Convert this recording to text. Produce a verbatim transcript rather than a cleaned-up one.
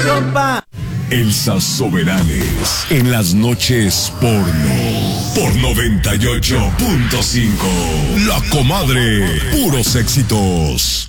ropa. Elsa Soberanes en las noches porno por noventa y ocho punto cinco. La Comadre, puros éxitos.